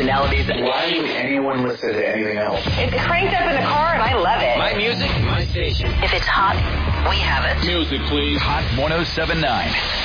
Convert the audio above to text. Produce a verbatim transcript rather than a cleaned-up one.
personalities. Why would anyone listen to anything else? It's cranked up in the car and I love it. My music, my station. If it's hot, we have it. Music, please. Hot one oh seven point nine.